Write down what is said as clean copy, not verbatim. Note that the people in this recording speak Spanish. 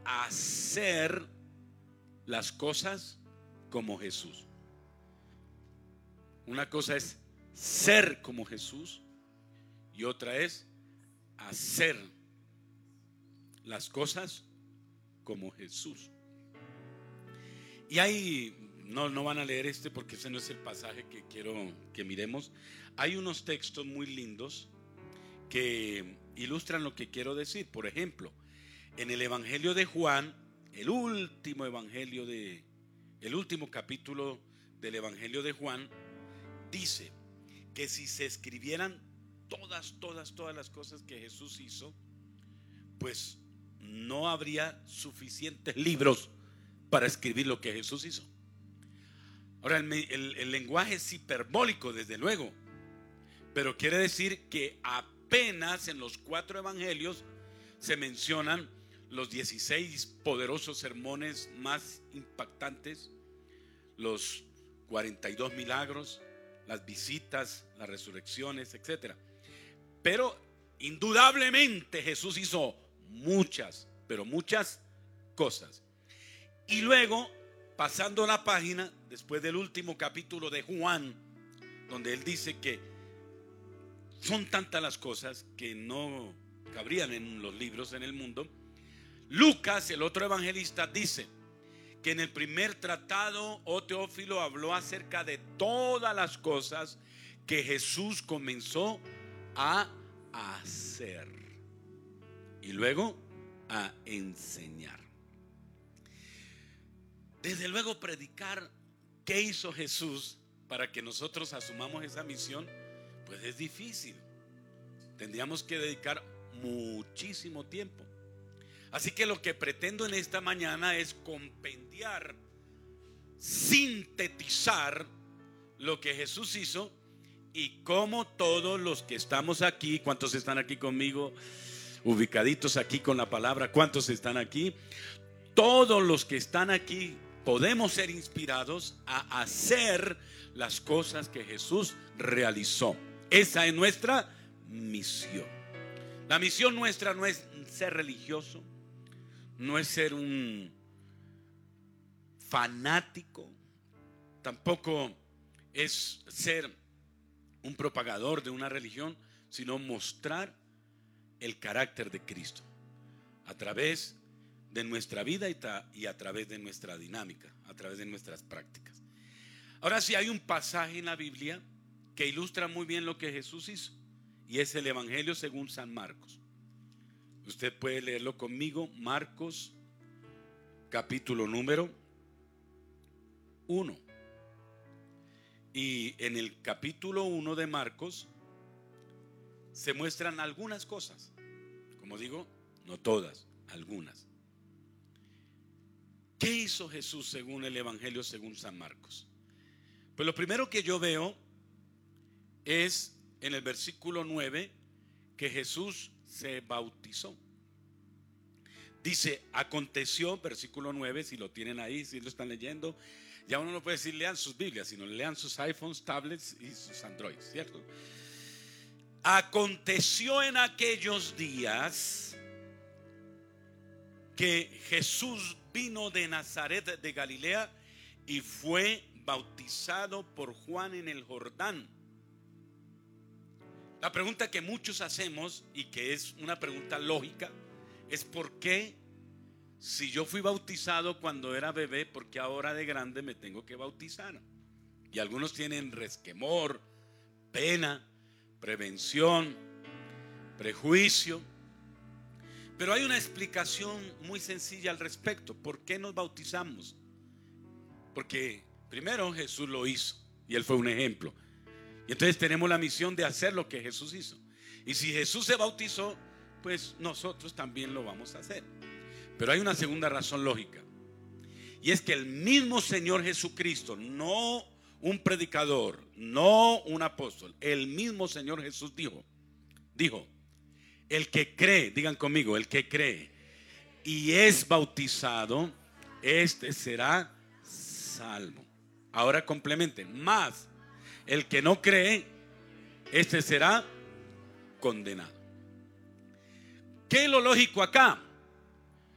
hacer las cosas como Jesús. Una cosa es ser como Jesús y otra es hacer las cosas como Jesús. Y hay, no van a leer porque ese no es el pasaje que quiero que miremos. Hay unos textos muy lindos que ilustran lo que quiero decir. Por ejemplo, en el Evangelio de Juan, el último capítulo del Evangelio de Juan, dice que si se escribieran todas las cosas que Jesús hizo, pues no habría suficientes libros para escribir lo que Jesús hizo. Ahora, el lenguaje es hiperbólico, desde luego, pero quiere decir que apenas en los 4 evangelios se mencionan los 16 poderosos sermones más impactantes, los 42 milagros, las visitas, las resurrecciones, etc. Pero indudablemente Jesús hizo muchas, pero muchas cosas. Y luego, pasando la página, después del último capítulo de Juan, donde él dice que son tantas las cosas que no cabrían en los libros en el mundo, Lucas, el otro evangelista, dice que en el primer tratado, Teófilo, habló acerca de todas las cosas que Jesús comenzó a hacer y luego a enseñar. Desde luego, predicar qué hizo Jesús para que nosotros asumamos esa misión, pues es difícil. Tendríamos que dedicar muchísimo tiempo. Así que lo que pretendo en esta mañana es compendiar, sintetizar lo que Jesús hizo y cómo todos los que estamos aquí, ¿cuántos están aquí conmigo? Ubicaditos aquí con la palabra, ¿cuántos están aquí? Todos los que están aquí podemos ser inspirados a hacer las cosas que Jesús realizó. Esa es nuestra misión. La misión nuestra no es ser religioso, no es ser un fanático, tampoco es ser un propagador de una religión, sino mostrar el carácter de Cristo a través de nuestra vida y a través de nuestra dinámica, a través de nuestras prácticas. Ahora sí, hay un pasaje en la Biblia que ilustra muy bien lo que Jesús hizo, y es el Evangelio según San Marcos. Usted puede leerlo conmigo, Marcos capítulo número 1. Y en el capítulo 1 de Marcos se muestran algunas cosas. Como digo, no todas, algunas. ¿Qué hizo Jesús según el Evangelio según San Marcos? Pues lo primero que yo veo es en el versículo 9 que Jesús se bautizó. Dice, aconteció, versículo 9, si lo tienen ahí, si lo están leyendo, ya uno no puede decir lean sus Biblias, sino lean sus iPhones, tablets y sus Androids, ¿cierto? Aconteció en aquellos días que Jesús vino de Nazaret de Galilea y fue bautizado por Juan en el Jordán. La pregunta que muchos hacemos, y que es una pregunta lógica, es ¿por qué, si yo fui bautizado cuando era bebé, por qué ahora de grande me tengo que bautizar? Y algunos tienen resquemor, pena, prevención, prejuicio. Pero hay una explicación muy sencilla al respecto. ¿Por qué nos bautizamos? Porque primero Jesús lo hizo y Él fue un ejemplo. Y entonces tenemos la misión de hacer lo que Jesús hizo. Y si Jesús se bautizó, pues nosotros también lo vamos a hacer. Pero hay una segunda razón lógica, y es que el mismo Señor Jesucristo, no un predicador, no un apóstol, el mismo Señor Jesús dijo, el que cree, digan conmigo, el que cree y es bautizado, este será salvo. Ahora complementen, más el que no cree, este será condenado. ¿Qué es lo lógico acá?